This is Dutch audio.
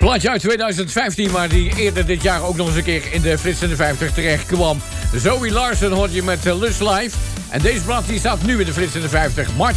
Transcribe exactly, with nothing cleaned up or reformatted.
Plaatje uit twintig vijftien, maar die eerder dit jaar ook nog eens een keer in de Flits in de vijftig terecht kwam. Zoe Larsen hoort je met uh, Lust Live. En deze plaat die staat nu in de Flits in de vijftig. Martin